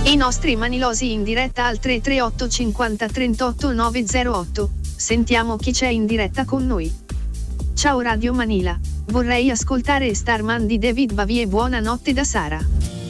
I nostri manilosi in diretta al 338 50 38 908. Sentiamo chi c'è in diretta con noi. Ciao Radio Manila, vorrei ascoltare Starman di David Bowie e buonanotte da Sara.